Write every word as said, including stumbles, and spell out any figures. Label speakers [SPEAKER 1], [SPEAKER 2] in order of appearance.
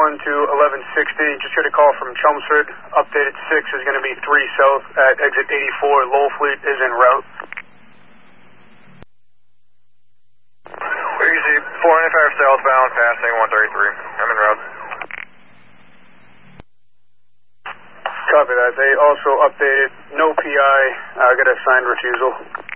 [SPEAKER 1] one to eleven sixty. Just got a call from Chelmsford. Updated six is going to be three south at exit eighty-four. Lowell Fleet is en route.
[SPEAKER 2] Easy, four ninety-five southbound, passing one thirty-three. I'm en route.
[SPEAKER 1] Copy that. They also updated no P I. I uh, got a signed refusal.